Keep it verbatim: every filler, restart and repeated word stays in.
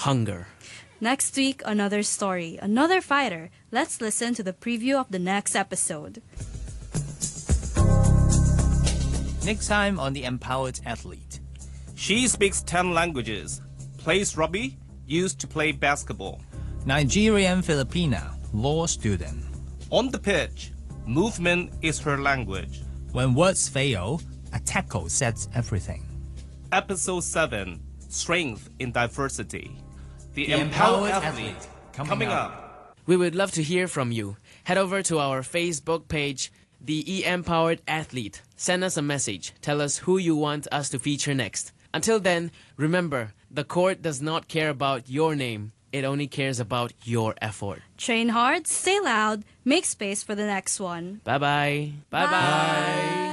hunger. Next week, another story, another fighter. Let's listen to the preview of the next episode. Next time on The Empowered Athlete. She speaks ten languages, plays rugby, used to play basketball. Nigerian Filipina, law student. On the pitch, movement is her language. When words fail, a tackle sets everything. Episode seven, Strength in Diversity. The, The Empowered, Empowered Athlete, Athlete, coming coming up. up. We would love to hear from you. Head over to our Facebook page, The E Empowered Athlete. Send us a message. Tell us who you want us to feature next. Until then, remember, the court does not care about your name. It only cares about your effort. Train hard, stay loud, make space for the next one. Bye-bye. Bye-bye. Bye.